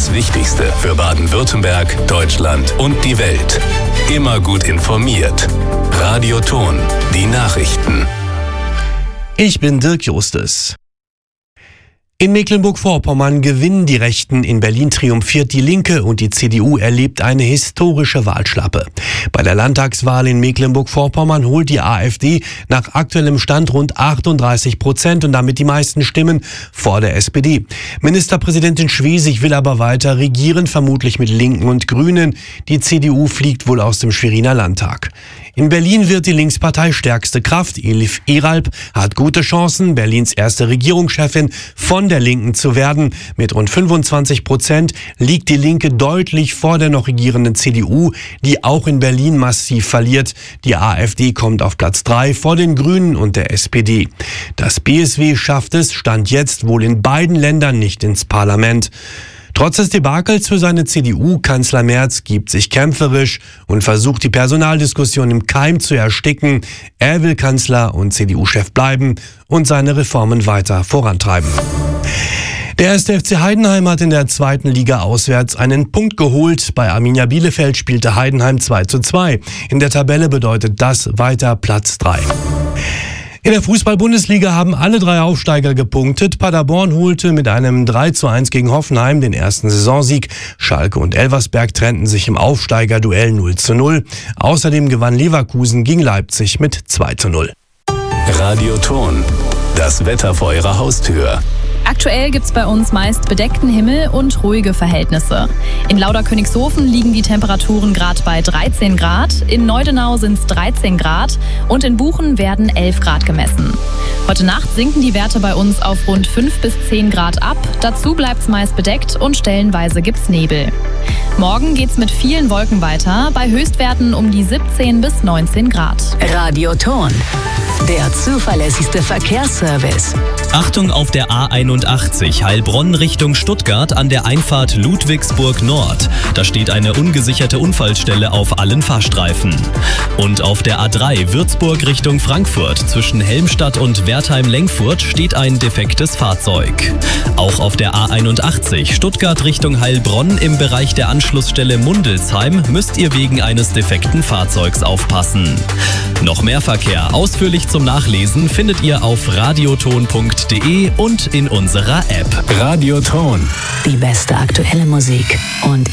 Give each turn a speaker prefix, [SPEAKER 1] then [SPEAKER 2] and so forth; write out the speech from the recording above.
[SPEAKER 1] Das Wichtigste für Baden-Württemberg, Deutschland und die Welt. Immer gut informiert. Radio Thon, die Nachrichten.
[SPEAKER 2] Ich bin Dirk Justus. In Mecklenburg-Vorpommern gewinnen die Rechten, in Berlin triumphiert die Linke und die CDU erlebt eine historische Wahlschlappe. Bei der Landtagswahl in Mecklenburg-Vorpommern holt die AfD nach aktuellem Stand rund 38% und damit die meisten Stimmen vor der SPD. Ministerpräsidentin Schwesig will aber weiter regieren, vermutlich mit Linken und Grünen. Die CDU fliegt wohl aus dem Schweriner Landtag. In Berlin wird die Linkspartei stärkste Kraft. Elif Eralp hat gute Chancen, Berlins erste Regierungschefin von der Linken zu werden. Mit rund 25% liegt die Linke deutlich vor der noch regierenden CDU, die auch in Berlin massiv verliert. Die AfD kommt auf Platz 3 vor den Grünen und der SPD. Das BSW schafft es, Stand jetzt, wohl in beiden Ländern nicht ins Parlament. Trotz des Debakels für seine CDU, Kanzler Merz gibt sich kämpferisch und versucht, die Personaldiskussion im Keim zu ersticken. Er will Kanzler und CDU-Chef bleiben und seine Reformen weiter vorantreiben. Der 1. FC Heidenheim hat in der 2. Liga auswärts einen Punkt geholt. Bei Arminia Bielefeld spielte Heidenheim 2:2. In der Tabelle bedeutet das weiter Platz 3. In der Fußball-Bundesliga haben alle 3 Aufsteiger gepunktet. Paderborn holte mit einem 3:1 gegen Hoffenheim den ersten Saisonsieg. Schalke und Elversberg trennten sich im Aufsteigerduell 0:0. Außerdem gewann Leverkusen gegen Leipzig mit 2:0.
[SPEAKER 1] Radio Thon, das Wetter vor Ihrer Haustür.
[SPEAKER 3] Aktuell gibt's bei uns meist bedeckten Himmel und ruhige Verhältnisse. In Lauderkönigshofen liegen die Temperaturen gerade bei 13 Grad, in Neudenau sind's 13 Grad und in Buchen werden 11 Grad gemessen. Heute Nacht sinken die Werte bei uns auf rund 5 bis 10 Grad ab, dazu bleibt's meist bedeckt und stellenweise gibt's Nebel. Morgen geht's mit vielen Wolken weiter, bei Höchstwerten um die 17 bis 19 Grad.
[SPEAKER 4] Radio Thon, der zuverlässigste Verkehrsservice.
[SPEAKER 5] Achtung auf der A81 Heilbronn Richtung Stuttgart an der Einfahrt Ludwigsburg Nord. Da steht eine ungesicherte Unfallstelle auf allen Fahrstreifen. Und auf der A3 Würzburg Richtung Frankfurt zwischen Helmstadt und Wertheim-Lengfurt steht ein defektes Fahrzeug. Auch auf der A81 Stuttgart Richtung Heilbronn im Bereich der Anschlussstelle Mundelsheim müsst ihr wegen eines defekten Fahrzeugs aufpassen. Noch mehr Verkehr ausführlich zum Nachlesen findet ihr auf radiothon.de und in unserer App.
[SPEAKER 1] Radio Thon.
[SPEAKER 4] Die beste aktuelle Musik und